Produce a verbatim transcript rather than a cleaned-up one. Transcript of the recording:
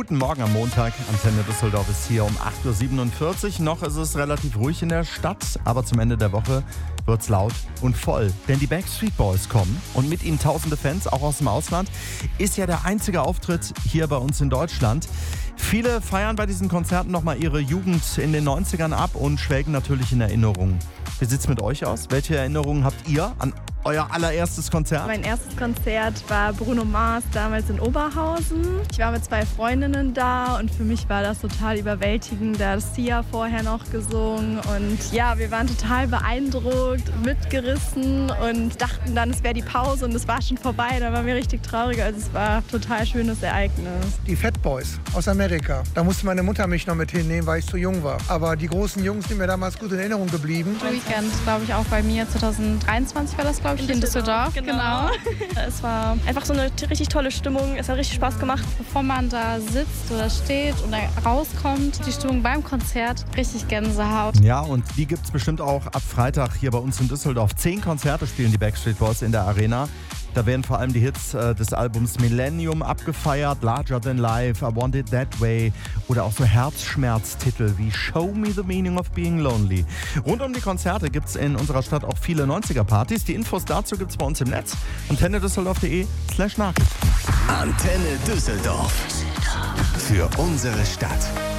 Guten Morgen am Montag. Antenne Düsseldorf ist hier um acht Uhr siebenundvierzig. Noch ist es relativ ruhig in der Stadt, aber zum Ende der Woche wird's laut und voll. Denn die Backstreet Boys kommen und mit ihnen tausende Fans, auch aus dem Ausland. Ist ja der einzige Auftritt hier bei uns in Deutschland. Viele feiern bei diesen Konzerten nochmal ihre Jugend in den neunzigern ab und schwelgen natürlich in Erinnerungen. Wie sieht's mit euch aus? Welche Erinnerungen habt ihr an euer allererstes Konzert? Mein erstes Konzert war Bruno Mars, damals in Oberhausen. Ich war mit zwei Freundinnen da und für mich war das total überwältigend. Da hat Sia vorher noch gesungen und ja, wir waren total beeindruckt, mitgerissen und dachten dann, es wäre die Pause und es war schon vorbei. Da waren wir richtig traurig, also es war ein total schönes Ereignis. Die Fat Boys aus Amerika. Da musste meine Mutter mich noch mit hinnehmen, weil ich zu jung war. Aber die großen Jungs sind mir damals gut in Erinnerung geblieben. Weekend, glaube ich, auch bei mir. zwanzig dreiundzwanzig war das, glaube ich, in, in Düsseldorf. Genau. genau. Es war einfach so eine richtig tolle Stimmung. Es hat richtig Spaß gemacht. Bevor man da sitzt oder steht und rauskommt, die Stimmung beim Konzert, richtig Gänsehaut. Ja, und die gibt es bestimmt auch ab Freitag hier bei uns in Düsseldorf. Zehn Konzerte spielen die Backstreet Boys in der Arena. Da werden vor allem die Hits äh, des Albums Millennium abgefeiert, Larger Than Life, I Want It That Way oder auch so Herzschmerztitel wie Show Me the Meaning of Being Lonely. Rund um die Konzerte gibt es in unserer Stadt auch viele neunziger-Partys. Die Infos dazu gibt es bei uns im Netz. antenne düsseldorf punkt de slash Nachrichten. Antenne Düsseldorf. Für unsere Stadt.